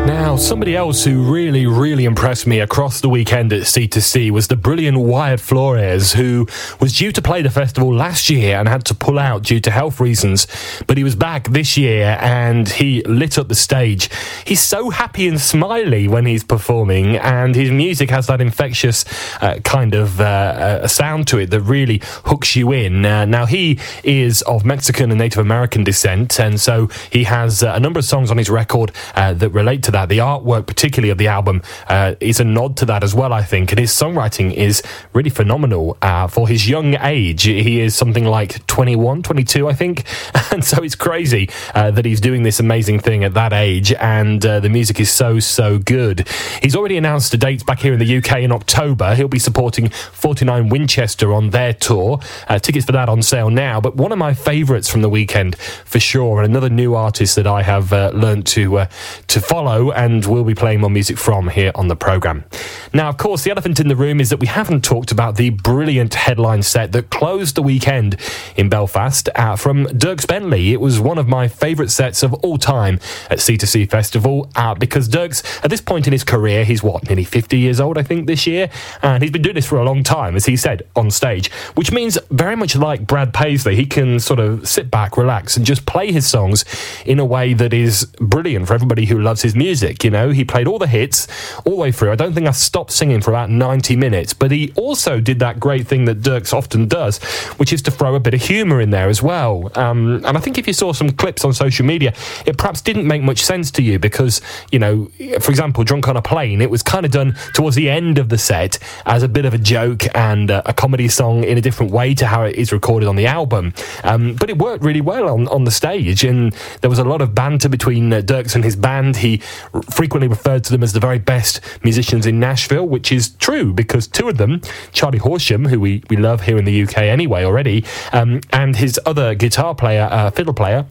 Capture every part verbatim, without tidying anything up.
Now, somebody else who really, really impressed me across the weekend at C two C was the brilliant Wyatt Flores, who was due to play the festival last year and had to pull out due to health reasons. But he was back this year and he lit up the stage. He's so happy and smiley when he's performing, and his music has that infectious uh, kind of uh, a sound to it that really hooks you in. Uh, now, he is of Mexican and Native American descent, and so he has uh, a number of songs on his record uh, that relate to that. The artwork, particularly of the album, uh, is a nod to that as well, I think. And his songwriting is really phenomenal uh, for his young age. He is something like twenty-one, twenty-two, I think. And so it's crazy uh, that he's doing this amazing thing at that age. And uh, the music is so, so good. He's already announced a date back here in the U K in October. He'll be supporting forty-nine Winchester on their tour. Uh, tickets for that on sale now. But one of my favourites from the weekend, for sure, and another new artist that I have uh, learned to uh, to follow and we'll be playing more music from here on the programme. Now, of course, the elephant in the room is that we haven't talked about the brilliant headline set that closed the weekend in Belfast uh, from Dierks Bentley. It was one of my favourite sets of all time at C two C Festival uh, because Dierks, at this point in his career, he's what, nearly fifty years old, I think, this year, and he's been doing this for a long time, as he said, on stage, which means very much like Brad Paisley, he can sort of sit back, relax, and just play his songs in a way that is brilliant for everybody who loves his music. You know, he played all the hits all the way through. I don't think I stopped singing for about ninety minutes, but he also did that great thing that Dierks often does, which is to throw a bit of humour in there as well. Um, and I think if you saw some clips on social media, it perhaps didn't make much sense to you because, you know, for example, Drunk on a Plane, it was kind of done towards the end of the set as a bit of a joke and uh, a comedy song in a different way to how it is recorded on the album. Um, but it worked really well on, on the stage, and there was a lot of banter between uh, Dierks and his band. He frequently referred to them as the very best musicians in Nashville, which is true because two of them, Charlie Horsham, who we, we love here in the U K anyway already, um, and his other guitar player, uh, fiddle player,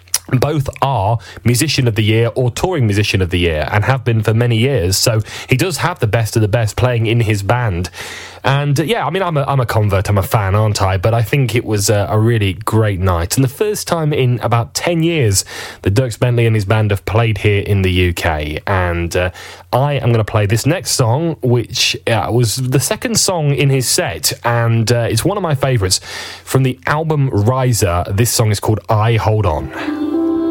both are Musician of the Year or Touring Musician of the Year and have been for many years. So he does have the best of the best playing in his band. And uh, yeah, I mean, I'm a, I'm a convert, I'm a fan, aren't I? But I think it was a, a really great night. And the first time in about ten years that Dierks Bentley and his band have played here in the U K. And uh, I am going to play this next song, which uh, was the second song in his set. And uh, it's one of my favourites from the album Riser. This song is called I Hold On.